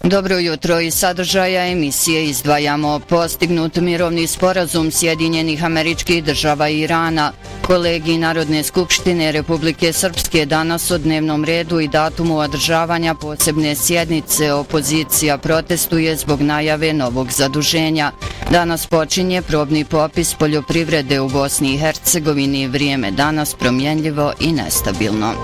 Dobro jutro, iz sadržaja emisije izdvajamo postignut mirovni sporazum Sjedinjenih Američkih Država i Irana. Kolegij Narodne skupštine Republike Srpske danas o dnevnom redu i datumu održavanja posebne sjednice opozicija protestuje zbog najave novog zaduženja. Danas počinje probni popis poljoprivrede u Bosni i Hercegovini, vrijeme danas promjenljivo i nestabilno.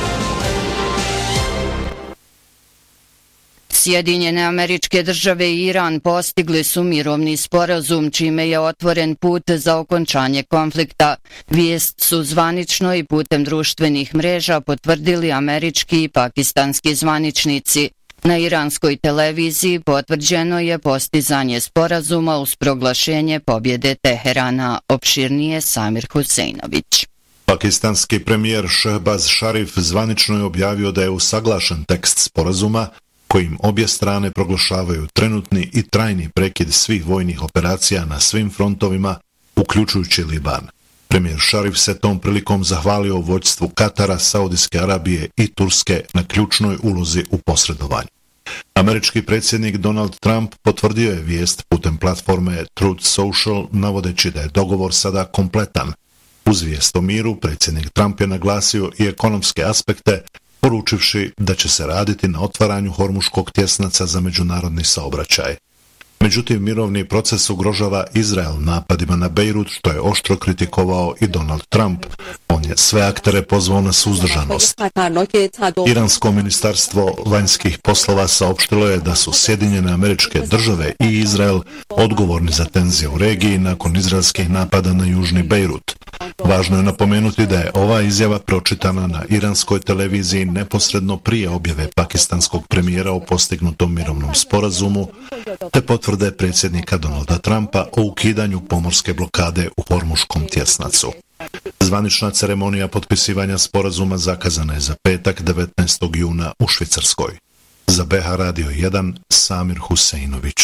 Sjedinjene Američke Države i Iran postigli su mirovni sporazum, čime je otvoren put za okončanje konflikta. Vijest su zvanično i putem društvenih mreža potvrdili američki i pakistanski zvaničnici. Na iranskoj televiziji potvrđeno je postizanje sporazuma uz proglašenje pobjede Teherana. Opširnije Samir Huseinović. Pakistanski premijer Shehbaz Sharif zvanično je objavio da je usaglašen tekst sporazuma kojim obje strane proglašavaju trenutni i trajni prekid svih vojnih operacija na svim frontovima, uključujući Liban. Premijer Sharif se tom prilikom zahvalio vođstvu Katara, Saudijske Arabije i Turske na ključnoj ulozi u posredovanju. Američki predsjednik Donald Trump potvrdio je vijest putem platforme Truth Social, navodeći da je dogovor sada kompletan. Uz vijest o miru, predsjednik Trump je naglasio i ekonomske aspekte, poručivši da će se raditi na otvaranju Hormuškog tjesnaca za međunarodni saobraćaj. Međutim, mirovni proces ugrožava Izrael napadima na Bejrut, što je oštro kritikovao i Donald Trump. On je sve aktere pozvao na suzdržanost. Iransko ministarstvo vanjskih poslova saopštilo je da su Sjedinjene Američke Države i Izrael odgovorni za tenzije u regiji nakon izraelskih napada na južni Bejrut. Važno je napomenuti da je ova izjava pročitana na iranskoj televiziji neposredno prije objave pakistanskog premijera o postignutom mirovnom sporazumu, te potvrde predsjednika Donalda Trumpa o ukidanju pomorske blokade u Hormuškom tjesnacu. Zvanična ceremonija potpisivanja sporazuma zakazana je za petak 19. juna u Švicarskoj. Za BH Radio 1, Samir Huseinović.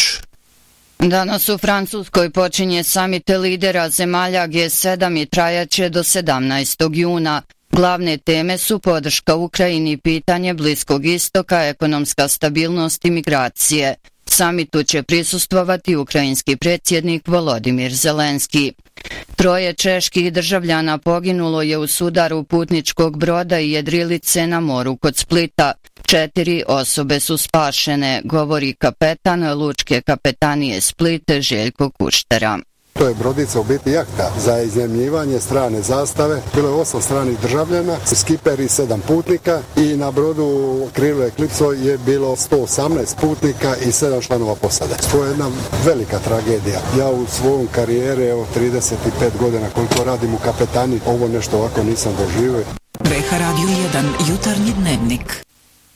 Danas u Francuskoj počinje samit lidera zemalja G7 i trajaće do 17. juna. Glavne teme su podrška Ukrajini, pitanje Bliskog istoka, ekonomska stabilnost i migracije. Samitu će prisustvovati ukrajinski predsjednik Volodimir Zelenski. 3 čeških državljana poginulo je u sudaru putničkog broda i jedrilice na moru kod Splita. 4 osobe su spašene, govori kapetan Lučke kapetanije Split Željko Kuštera. To je brodica u biti jahta za iznajmljivanje strane zastave. Bilo je 8 stranih državljana, skiper i 7 putnika i na brodu Krilo Eklipso je bilo 118 putnika i 7 članova posade. To je jedna velika tragedija. Ja u svojom karijeri, 35 godina koliko radim u kapetani, ovo nešto ovako nisam doživio. BH Radio 1, jutarnji dnevnik.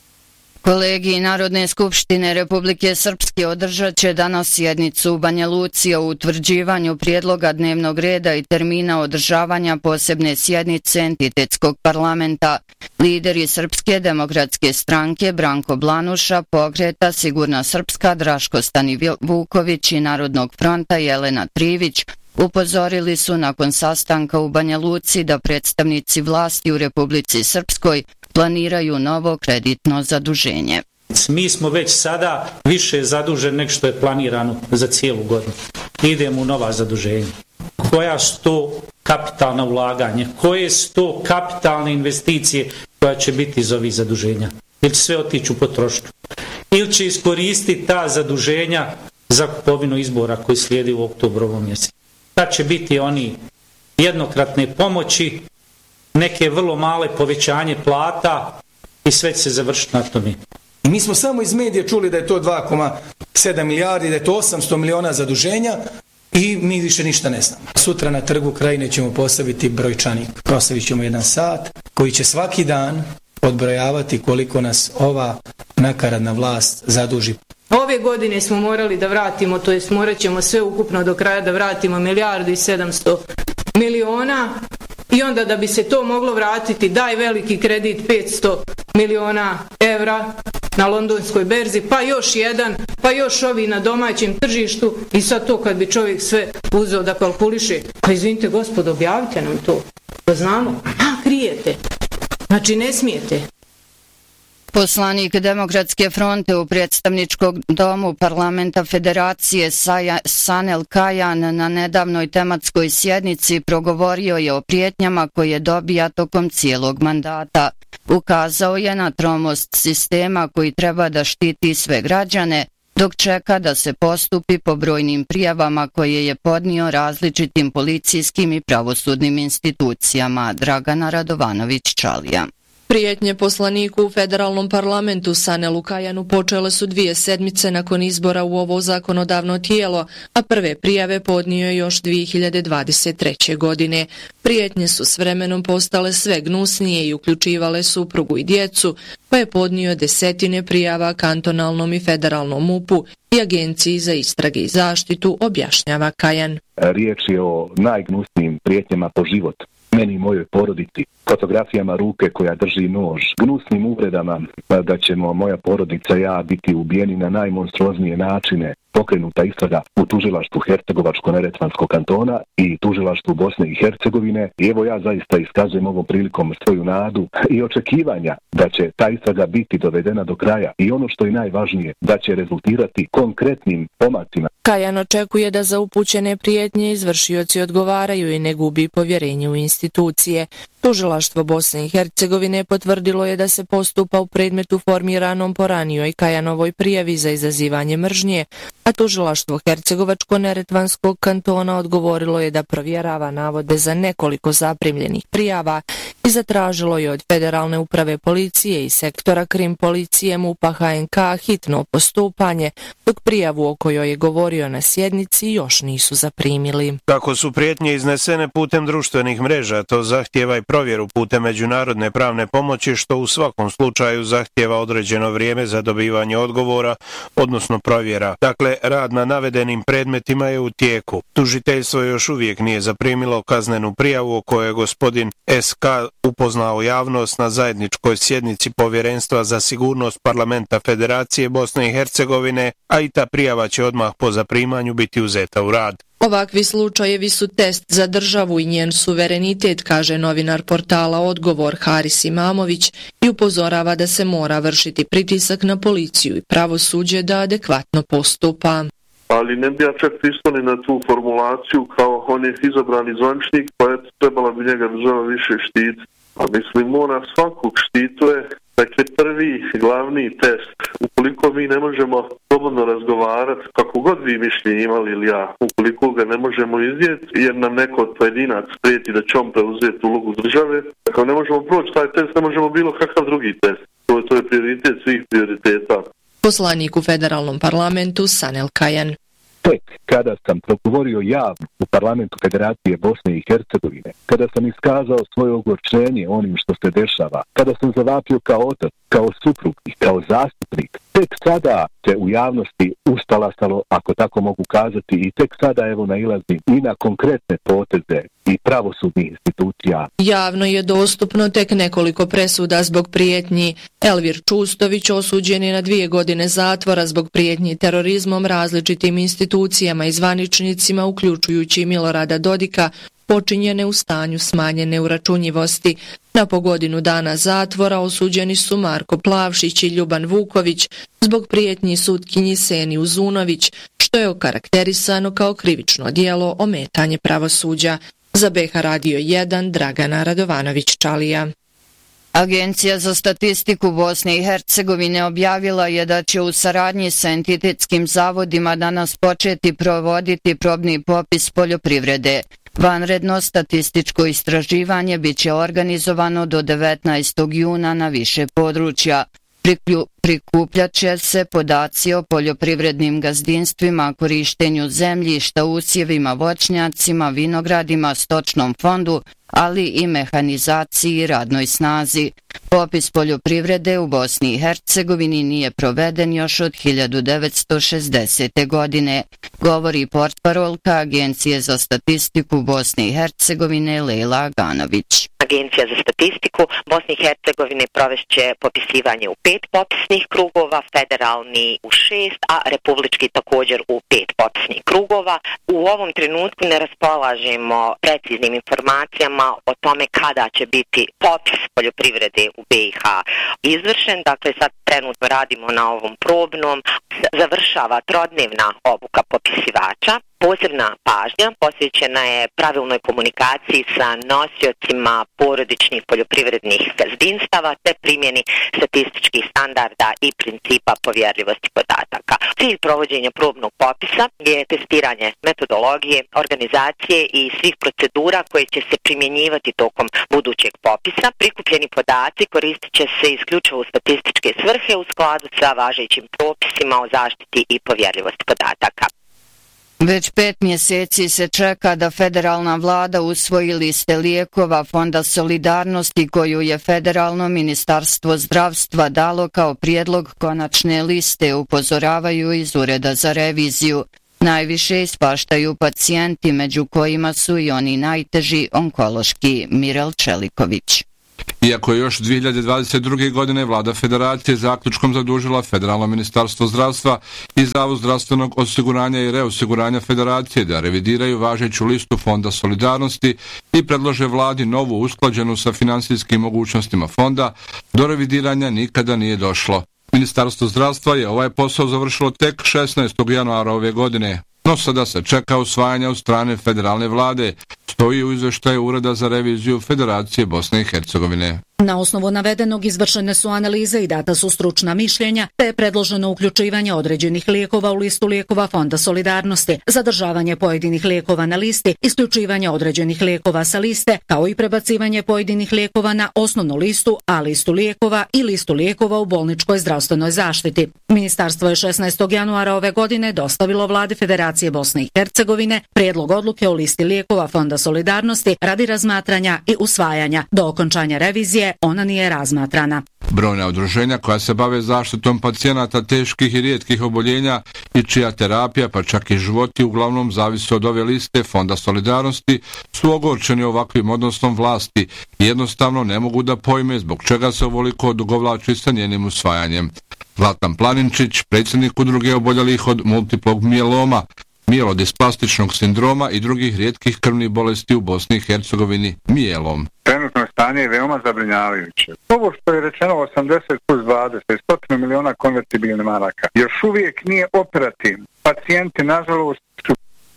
Kolegij Narodne skupštine Republike Srpske održat će danas sjednicu u Banja Luci o utvrđivanju prijedloga dnevnog reda i termina održavanja posebne sjednice entitetskog parlamenta. Lideri Srpske demokratske stranke Branko Blanuša, Pokreta Sigurna Srpska Draško Stanivuković i Narodnog fronta Jelena Trivić upozorili su nakon sastanka u Banja Luci da predstavnici vlasti u Republici Srpskoj planiraju novo kreditno zaduženje. Mi smo već sada više zaduženi nego što je planirano za cijelu godinu. Idemo u nova zaduženja. Koja su to kapitalna ulaganja? Koje su to kapitalne investicije koja će biti iz ovih zaduženja? Ili će sve otići u potrošnju? Ili će iskoristiti ta zaduženja za kupovinu izbora koji slijedi u oktobrovom mjesecu? Tad će biti oni jednokratne pomoći, neke vrlo male povećanje plata i sve će se završiti na tome. I mi smo samo iz medija čuli da je to 2,7 milijardi, da je to 800 miliona zaduženja i mi više ništa ne znamo. Sutra na Trgu Krajine ćemo postaviti brojčanik. Proslavit ćemo 1 sat koji će svaki dan odbrojavati koliko nas ova nakaradna vlast zaduži. Ove godine smo morali da vratimo, to jest morat ćemo sve ukupno do kraja da vratimo 1,7 milijardi i onda da bi se to moglo vratiti daj veliki kredit 500 miliona evra na londonskoj berzi, pa još jedan, pa još ovi na domaćem tržištu i sad to kad bi čovjek sve uzeo da kalkuliše. Pa izvinite gospodo, objavite nam to, da znamo. A, krijete. Znači ne smijete. Poslanik Demokratske fronte u predstavničkom domu parlamenta Federacije Sanel Kajan na nedavnoj tematskoj sjednici progovorio je o prijetnjama koje dobija tokom cijelog mandata. Ukazao je na tromost sistema koji treba da štiti sve građane, dok čeka da se postupi po brojnim prijavama koje je podnio različitim policijskim i pravosudnim institucijama. Dragana Radovanović-Čalija. Prijetnje poslaniku u federalnom parlamentu Sanelu Kajanu počele su 2 sedmice nakon izbora u ovo zakonodavno tijelo, a prve prijave podnio je još 2023. godine. Prijetnje su s vremenom postale sve gnusnije i uključivale suprugu i djecu, pa je podnio desetine prijava kantonalnom i federalnom MUP-u i Agenciji za istrage i zaštitu, objašnjava Kajan. Riječ je o najgnusnijim prijetnjama po život. Meni i mojoj porodici, fotografijama ruke koja drži nož, gnusnim uvredama da ćemo moja porodica i ja biti ubijeni na najmonstruoznije načine, pokrenuta istraga u tužilaštvu Hercegovačko-Neretvanskog kantona i tužilaštvu Bosne i Hercegovine. I evo ja zaista iskazujem ovom prilikom svoju nadu i očekivanja da će ta istraga biti dovedena do kraja i ono što je najvažnije, da će rezultirati konkretnim pomacima. Kajan očekuje da za upućene prijetnje izvršioci odgovaraju i ne gubi povjerenje u institucije. Tužilaštvo Bosne i Hercegovine potvrdilo je da se postupa u predmetu formiranom po ranijoj Kajanovoj prijavi za izazivanje mržnje, a tužilaštvo Hercegovačko-Neretvanskog kantona odgovorilo je da provjerava navode za nekoliko zaprimljenih prijava i zatražilo je od Federalne uprave policije i sektora krim policije MUP-a HNK hitno postupanje, dok prijavu o kojoj je govorio na sjednici još nisu zaprimili. Kako su prijetnje iznesene putem društvenih mreža, to zahtijeva i provjeru putem međunarodne pravne pomoći, što u svakom slučaju zahtijeva određeno vrijeme za dobivanje odgovora, odnosno provjera. Dakle, rad na navedenim predmetima je u tijeku. Tužiteljstvo još uvijek nije zaprimilo kaznenu prijavu o kojoj je gospodin SK upoznao javnost na zajedničkoj sjednici Povjerenstva za sigurnost parlamenta Federacije Bosne i Hercegovine, a i ta prijava će odmah po zaprimanju biti uzeta u rad. Ovakvi slučajevi su test za državu i njen suverenitet, kaže novinar portala Odgovor Haris Imamović i upozorava da se mora vršiti pritisak na policiju i pravosuđe da adekvatno postupa. Ali ne bi ja čak pristao ni na tu formulaciju kao on je izabrani zvaničnik, pa je trebala bi njega država više štiti. A mislim, mora svakog štituje. Dakle, prvi glavni test, ukoliko mi ne možemo slobodno razgovarati, kako god vi mišljenje imali ili ja, ukoliko ga ne možemo iznijeti, jer nam neko od pojedinac prijeti da će on preuzeti ulogu države, ako ne možemo proći taj test, ne možemo bilo kakav drugi test. To je prioritet svih prioriteta. Poslanik u federalnom parlamentu Sanel Kajan. Tek kada sam progovorio javno u parlamentu Federacije Bosne i Hercegovine, kada sam iskazao svoje ogorčenje onim što se dešava, kada sam zavapio kao otac, kao suprug i kao zastupnik, tek sada se u javnosti ustalasalo, ako tako mogu kazati, i tek sada evo nailazim i na konkretne poteze i pravosudnih institucija. Javno je dostupno tek nekoliko presuda zbog prijetnji. Elvir Čustović osuđen je na 2 godine zatvora zbog prijetnji terorizmom različitim institucijama i zvaničnicima, uključujući Milorada Dodika, počinjene u stanju smanjene uračunjivosti. Na po godinu dana zatvora osuđeni su Marko Plavšić i Ljuban Vuković zbog prijetnji sutkinji Seni Uzunović, što je okarakterisano kao krivično djelo ometanje pravosuđa. Za BH Radio 1 Dragana Radovanović-Čalija. Agencija za statistiku Bosne i Hercegovine objavila je da će u saradnji sa entitetskim zavodima danas početi provoditi probni popis poljoprivrede. Vanredno statističko istraživanje biće organizovano do 19. juna na više područja. Prikupljat će se podaci o poljoprivrednim gazdinstvima, korištenju zemljišta, usjevima, voćnjacima, vinogradima, stočnom fondu, ali i mehanizaciji i radnoj snazi. Popis poljoprivrede u Bosni i Hercegovini nije proveden još od 1960. godine, govori portparolka Agencije za statistiku Bosne i Hercegovine Lejla Aganović. Agencija za statistiku Bosne i Hercegovine provešće popisivanje u 5 popisnih popisnih krugova, federalni u 6, a republički također u 5 popisnih krugova. U ovom trenutku ne raspolažemo preciznim informacijama o tome kada će biti popis poljoprivrede u BiH izvršen. Dakle, sad trenutno radimo na ovom probnom. Završava trodnevna obuka popisivača. Posebna pažnja posvećena je pravilnoj komunikaciji sa nosiocima porodičnih poljoprivrednih gazdinstava te primjeni statističkih standarda i principa povjerljivosti podataka. Cilj provođenja probnog popisa je testiranje metodologije, organizacije i svih procedura koje će se primjenjivati tokom budućeg popisa. Prikupljeni podaci koristit će se isključivo u statističke svrhe u skladu sa važećim propisima o zaštiti i povjerljivosti podataka. Već 5 mjeseci se čeka da federalna vlada usvoji liste lijekova Fonda solidarnosti koju je Federalno ministarstvo zdravstva dalo kao prijedlog konačne liste, upozoravaju iz Ureda za reviziju. Najviše ispaštaju pacijenti, među kojima su i oni najteži onkološki. Mirel Čeliković. Iako je još 2022. godine vlada federacije zaključkom zadužila Federalno ministarstvo zdravstva i Zavod zdravstvenog osiguranja i reosiguranja federacije da revidiraju važeću listu Fonda solidarnosti i predlože vladi novu usklađenu sa finansijskim mogućnostima fonda, do revidiranja nikada nije došlo. Ministarstvo zdravstva je ovaj posao završilo tek 16. januara ove godine. No sada se čeka usvajanje od strane federalne vlade, stoji u izveštaju Ureda za reviziju Federacije Bosne i Hercegovine. Na osnovu navedenog izvršene su analize i data su stručna mišljenja, te je predloženo uključivanje određenih lijekova u listu lijekova Fonda solidarnosti, zadržavanje pojedinih lijekova na listi, isključivanje određenih lijekova sa liste, kao i prebacivanje pojedinih lijekova na osnovnu listu, A listu lijekova i listu lijekova u bolničkoj zdravstvenoj zaštiti. Ministarstvo je 16. januara ove godine dostavilo vladi Federacije Bosne i Hercegovine prijedlog odluke o listi lijekova Fonda solidarnosti radi razmatranja i usvajanja. Do okončanja revizije ona nije razmatrana. Brojna udruženja koja se bave zaštitom pacijenata teških i rijetkih oboljenja i čija terapija, pa čak i životi, uglavnom zavisi od ove liste Fonda solidarnosti, su ogorčeni ovakvim odnosom vlasti i jednostavno ne mogu da pojme zbog čega se ovoliko odugovlači sa njenim usvajanjem. Zlatan Planinčić, predsjednik udruge oboljelih od multiplog mijeloma, mijelodisplastičnog sindroma i drugih rijetkih krvnih bolesti u Bosni i Hercegovini, mijelom. Trenutno stanje je veoma zabrinjavajuće. Ovo što je rečeno 80 plus 20, 100 miliona konvertibilnih maraka, još uvijek nije operativno. Pacijenti, nažalost, su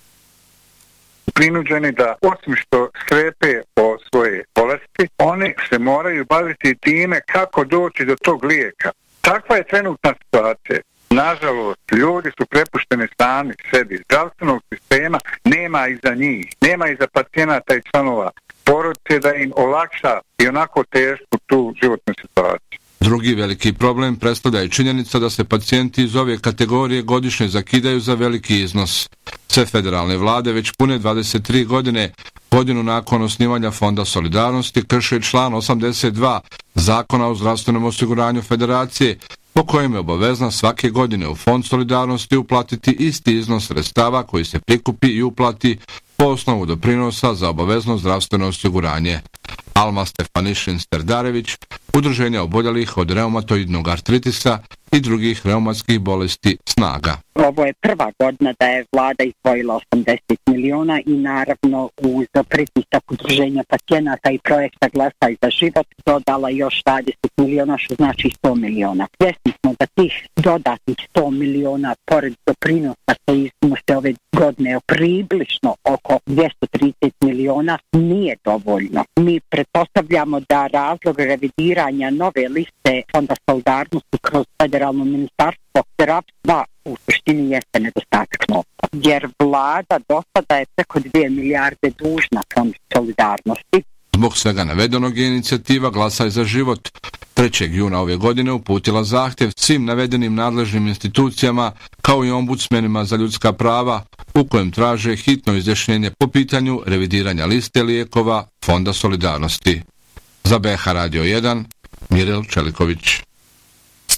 prinuđeni da, osim što skrepe o svoje bolesti, oni se moraju baviti time kako doći do tog lijeka. Takva je trenutna situacija. Nažalost, ljudi su prepušteni sami sebi. Zdravstvenog sistema nema i za njih, nema i za pacijenata i članova porodice da im olakša i onako tešku tu životnu situaciju. Drugi veliki problem predstavlja i činjenica da se pacijenti iz ove kategorije godišnje zakidaju za veliki iznos. Sve federalne vlade već pune 23 godine, godinu nakon osnivanja Fonda solidarnosti, krše član 82 Zakona o zdravstvenom osiguranju federacije, po kojem je obavezna svake godine u Fond solidarnosti uplatiti isti iznos sredstava koji se prikupi i uplati po osnovu doprinosa za obavezno zdravstveno osiguranje. Alma Stefanišin-Sterdarević, udruženja oboljelih od reumatoidnog artritisa i drugih reumatskih bolesti Snaga. Ovo je prva godina da je vlada izdvojila 80 miliona i naravno uz pritisak udruženja pacijenata i projekta Glasaj za život dodala još 20 miliona, što znači 100 miliona. Svjesni smo da tih dodatnih 100 miliona pored doprinosa se iznose ove godine približno oko 230 miliona nije dovoljno. Mi pretpostavljamo da razlog revidiranja nove liste Fonda solidarnosti kroz Federalno ministarstvo zdravstva u suštini jeste nedostatak novca. Jer vlada do sada je preko 2 milijarde dužna Fondu solidarnosti. Zbog svega navedenog je inicijativa Glasaj za život 3. juna ove godine uputila zahtjev svim navedenim nadležnim institucijama kao i ombudsmenima za ljudska prava u kojem traže hitno izjašnjenje po pitanju revidiranja liste lijekova Fonda solidarnosti. Za BH Radio 1, Mirel Čeliković.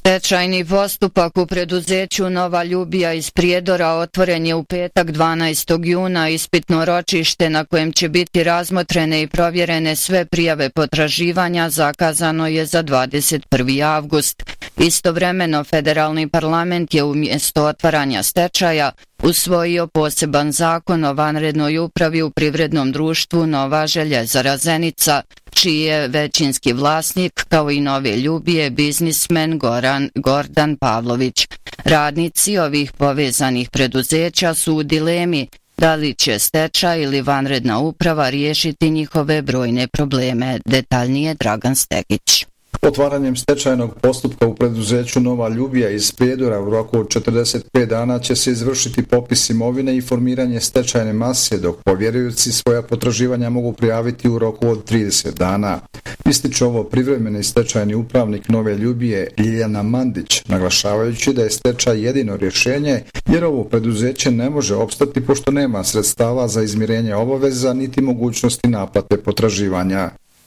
Stečajni postupak u preduzeću Nova Ljubija iz Prijedora otvoren je u petak 12. juna, ispitno ročište na kojem će biti razmotrene i provjerene sve prijave potraživanja zakazano je za 21. avgust. Istovremeno federalni parlament je umjesto otvaranja stečaja usvojio poseban zakon o vanrednoj upravi u privrednom društvu Nova željezara Zenica, čiji je većinski vlasnik, kao i Nove Ljubije, biznismen Gordan Pavlović. Radnici ovih povezanih preduzeća su u dilemi da li će stečaj ili vanredna uprava riješiti njihove brojne probleme. Detaljnije Dragan Stegić. Otvaranjem stečajnog postupka u preduzeću Nova Ljubija iz Prijedora u roku od 45 dana će se izvršiti popis imovine i formiranje stečajne mase, dok povjerioci svoja potraživanja mogu prijaviti u roku od 30 dana. Ističe ovo privremeni stečajni upravnik Nove Ljubije Ljiljana Mandić, naglašavajući da je stečaj jedino rješenje jer ovo preduzeće ne može opstati pošto nema sredstava za izmirenje obaveza niti mogućnosti naplate potraživanja.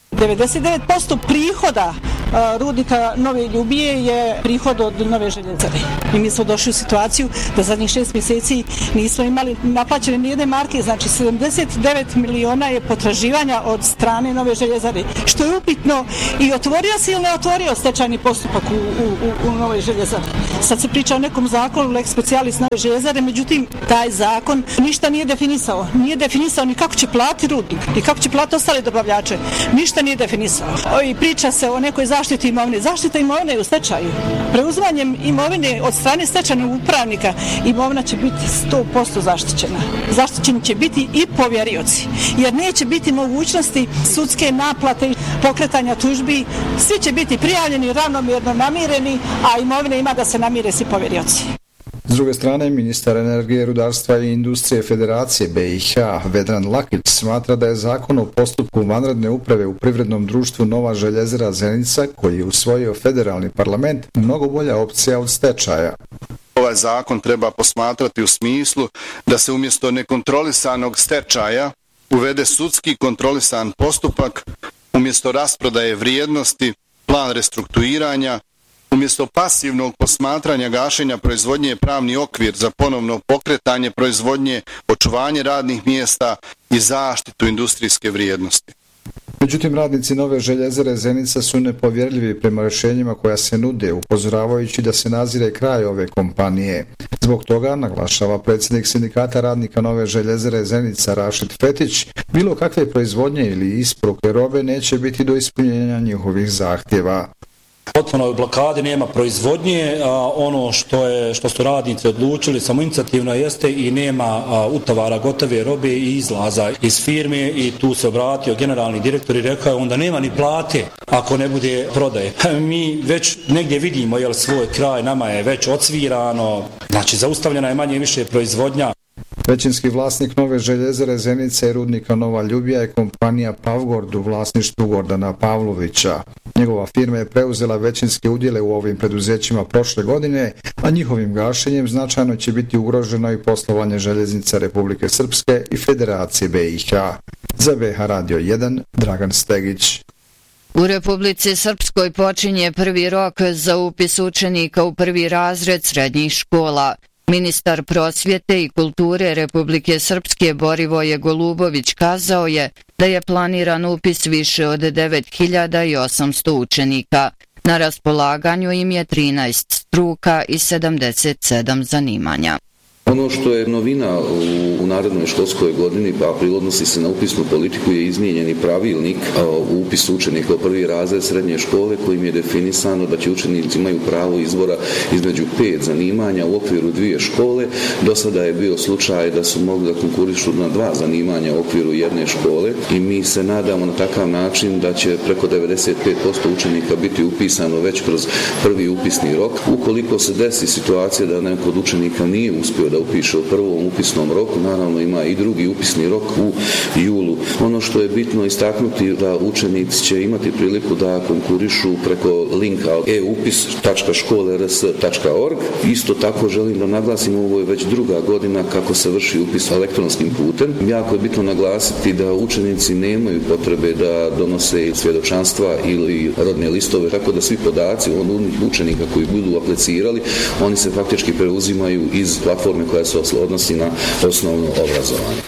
99% prihoda rudnika Nove Ljubije je prihod od Nove željezare. I mi smo došli u situaciju da zadnjih 6 mjeseci nismo imali naplaćene nijedne marke, znači 79 miliona je potraživanja od strane Nove željezare, što je upitno i otvorio se ili ne otvorio stečajni postupak u Nove željezare. Sad se priča o nekom zakonu, lex specialis Nove željezare, međutim taj zakon ništa nije definisao. Nije definisao ni kako će platiti rudnik, ni kako će platiti ostale dobavljače. Ništa nije definisao. I priča se o nekoj zaštiti imovine. Zaštita imovine je u stečaju. Preuzimanjem imovine od strane stečajnog upravnika imovina će biti 100% zaštićena. Zaštićeni će biti i povjerioci. Jer neće biti mogućnosti sudske naplate, pokretanja tužbi. Svi će biti prijavljeni, ravnomjerno namireni, a imovine ima da se namire svi povjerioci. S druge strane, ministar energije, rudarstva i industrije Federacije BiH Vedran Lakić smatra da je zakon o postupku vanredne uprave u privrednom društvu Nova željezara Zenica, koji je usvojio federalni parlament, mnogo bolja opcija od stečaja. Ovaj zakon treba posmatrati u smislu da se umjesto nekontrolisanog stečaja uvede sudski kontrolisan postupak, umjesto rasprodaje vrijednosti, plan restrukturiranja, umjesto pasivnog posmatranja gašenja proizvodnje pravni okvir za ponovno pokretanje proizvodnje, očuvanje radnih mjesta i zaštitu industrijske vrijednosti. Međutim, radnici Nove željezare Zenica su nepovjerljivi prema rješenjima koja se nude, upozoravajući da se nazire kraj ove kompanije. Zbog toga, naglašava predsjednik sindikata radnika Nove željezare Zenica Rašid Fetić, bilo kakve proizvodnje ili isporuke robe neće biti do ispunjenja njihovih zahtjeva. Potpuno u blokadi, nema proizvodnje, ono što su radnici odlučili samoinicijativno jeste i nema utovara gotove robe i izlaza iz firme i tu se obratio generalni direktor i rekao je onda nema ni plate ako ne bude prodaje. Mi već negdje vidimo svoj kraj, nama je već odsvirano, znači zaustavljena je manje više proizvodnja. Većinski vlasnik Nove željezare Zenica i rudnika Nova Ljubija je kompanija Pavgord u vlasništvu Gordana Pavlovića. Njegova firma je preuzela većinske udjele u ovim preduzećima prošle godine, a njihovim gašenjem značajno će biti ugroženo i poslovanje Željeznica Republike Srpske i Federacije BiH. Za BiH Radio 1, Dragan Stegić. U Republici Srpskoj počinje prvi rok za upis učenika u prvi razred srednjih škola. Ministar prosvjete i kulture Republike Srpske Borivoje Golubović kazao je da je planiran upis više od 9800 učenika. Na raspolaganju im je 13 struka i 77 zanimanja. Ono što je novina u narednoj školskoj godini, a odnosi se na upisnu politiku, je izmijenjeni pravilnik u upisu učenika u prvi razred srednje škole, kojim je definisano da će učenici imaju pravo izbora između 5 zanimanja u okviru 2 škole. Do sada je bio slučaj da su mogli da konkurišu na 2 zanimanja u okviru 1 škole i mi se nadamo na takav način da će preko 95% učenika biti upisano već kroz prvi upisni rok. Ukoliko se desi situacija da neko od učenika nije uspio da da upiše u prvom upisnom roku, naravno ima i drugi upisni rok u julu. Ono što je bitno istaknuti da učenici će imati priliku da konkurišu preko linka eupis.škole.rs.org. Isto tako želim da naglasim, ovo je već druga godina kako se vrši upis elektronskim putem. Jako je bitno naglasiti da učenici nemaju potrebe da donose svjedočanstva ili rodne listove, tako da svi podaci onih učenika koji budu aplicirali, oni se faktički preuzimaju iz platforme koja se odnosi na osnovno obrazovanje.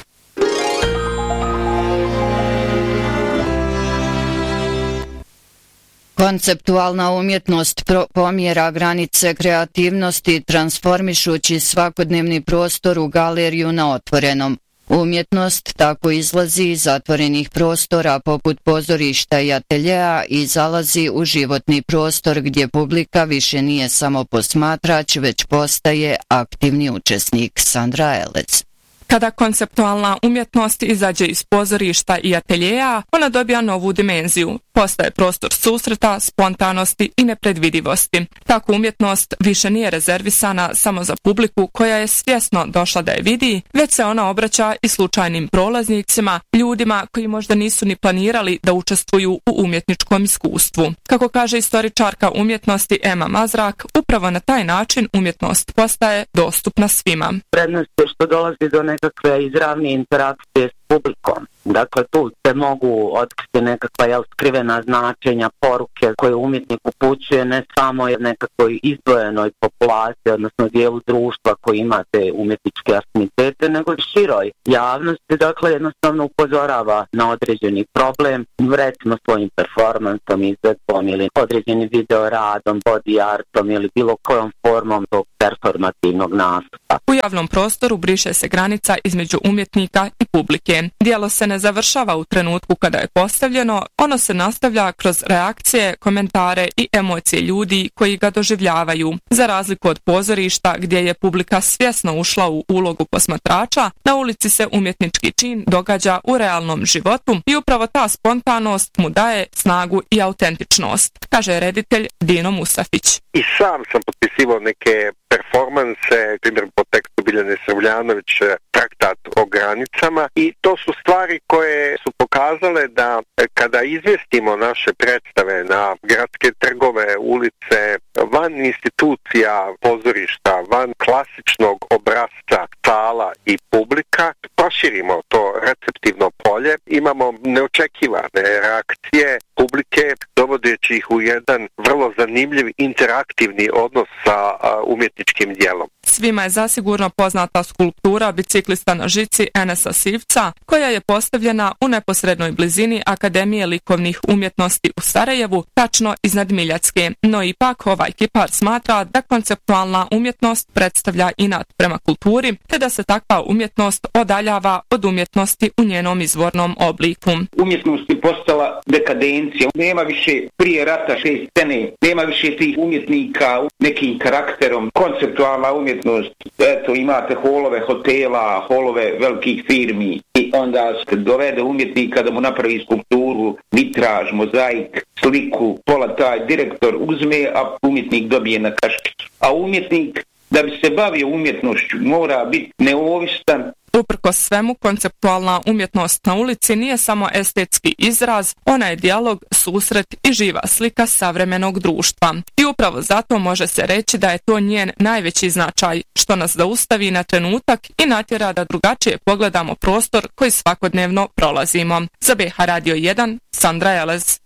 Konceptualna umjetnost pomjera granice kreativnosti transformišući svakodnevni prostor u galeriju na otvorenom. Umjetnost tako izlazi iz zatvorenih prostora poput pozorišta i ateljea i zalazi u životni prostor gdje publika više nije samo posmatrač, već postaje aktivni učesnik. Sandra Elec. Kada konceptualna umjetnost izađe iz pozorišta i ateljeja, ona dobija novu dimenziju. Postaje prostor susreta, spontanosti i nepredvidivosti. Tako umjetnost više nije rezervisana samo za publiku koja je svjesno došla da je vidi, već se ona obraća i slučajnim prolaznicima, ljudima koji možda nisu ni planirali da učestvuju u umjetničkom iskustvu. Kako kaže istoričarka umjetnosti Ema Mazrak, upravo na taj način umjetnost postaje dostupna svima. Prednost je što dolazi do nekakve izravne interakcije s publikom. Dakle, tu se mogu otkriti nekakva skrivena značenja, poruke koje umjetnik upućuje ne samo nekakvoj izdvojenoj populaciji, odnosno dijelu društva koji ima te umjetničke afinitete, nego i široj javnosti. Dakle, jednostavno upozorava na određeni problem, recimo svojim performansom, izvedbom ili određenim videoradom, body artom ili bilo kojom formom tog performativnog nastupa. U javnom prostoru briše se granica između umjetnika i publike. Dijelo se ne završava u trenutku kada je postavljeno, ono se nastavlja kroz reakcije, komentare i emocije ljudi koji ga doživljavaju. Za razliku od pozorišta gdje je publika svjesno ušla u ulogu posmatrača, na ulici se umjetnički čin događa u realnom životu i upravo ta spontanost mu daje snagu i autentičnost, kaže reditelj Dino Musafić. I sam sam potpisivao neke performanse, primjer po tekstu Biljane Srbljanović, traktat o granicama, i to su stvari koje su pokazale da kada izvjestimo naše predstave na gradske trgove, ulice, van institucija pozorišta, van klasičnog obrazca sala i publika, proširimo to receptivno polje, imamo neočekivane reakcije publike, dovodeći ih u jedan vrlo zanimljiv interaktivni odnos sa umjetničkim dijelom. Svima je zasigurno poznata skulptura biciklista na žici Enesa Sivca, koja je postavljena u neposrednoj blizini Akademije likovnih umjetnosti u Sarajevu, tačno iznad Miljacke. No ipak ovaj kipar smatra da konceptualna umjetnost predstavlja inat prema kulturi, te da se takva umjetnost odaljava od umjetnosti u njenom izvornom obliku. Umjetnost je postala dekadencija. Nema više prije rata 6 scene, nema više tih umjetnika nekim karakterom. Konceptualna umjetnost, eto, imate holove hotela, holove velikih firmi i onda se dovede umjetnika da mu napravi skulpturu, vitraž, mozaik, sliku, pola taj direktor uzme, a umjetnik dobije na kaškicu. A umjetnik, da bi se bavio umjetnošću, mora biti neovisan. Uprkos svemu, konceptualna umjetnost na ulici nije samo estetski izraz, ona je dijalog, susret i živa slika savremenog društva. I upravo zato može se reći da je to njen najveći značaj, što nas zaustavi na trenutak i natjera da drugačije pogledamo prostor koji svakodnevno prolazimo. Za BH Radio 1, Sandra Elez.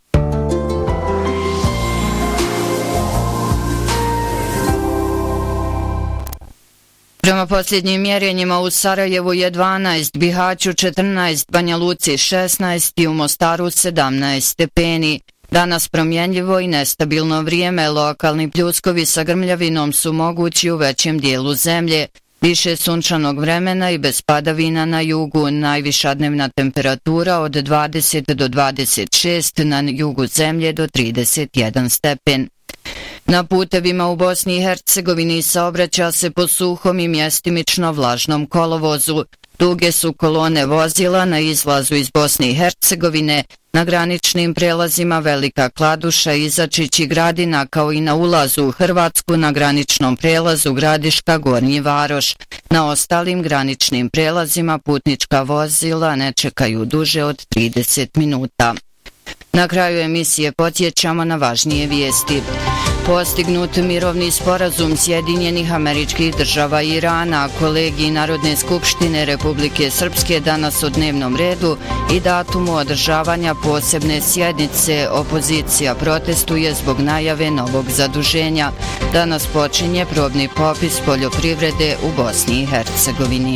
Prema posljednjim mjerenjima u Sarajevu je 12, Bihaću 14, Banja Luci 16 i u Mostaru 17 stepeni. Danas promjenljivo i nestabilno vrijeme, lokalni pljuskovi sa grmljavinom su mogući u većem dijelu zemlje. Više sunčanog vremena i bez padavina na jugu, najviša dnevna temperatura od 20 do 26, na jugu zemlje do 31 stepen. Na putevima u Bosni i Hercegovini saobraća se po suhom i mjestimično vlažnom kolovozu. Duge su kolone vozila na izlazu iz Bosne i Hercegovine, na graničnim prelazima Velika Kladuša, Izačić i Gradina, kao i na ulazu u Hrvatsku na graničnom prelazu Gradiška, Gornji Varoš. Na ostalim graničnim prelazima putnička vozila ne čekaju duže od 30 minuta. Na kraju emisije podsjećamo na važnije vijesti. Postignut mirovni sporazum Sjedinjenih Američkih Država i Irana, kolegiji Narodne skupštine Republike Srpske danas o dnevnom redu i datumu održavanja posebne sjednice. Opozicija protestuje zbog najave novog zaduženja. Danas počinje probni popis poljoprivrede u Bosni i Hercegovini.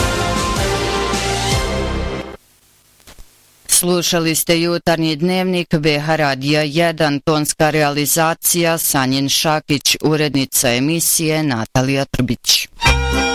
Slušali ste jutarnji dnevnik BH Radija 1, tonska realizacija Sanjin Šakić, urednica emisije Natalija Trbić.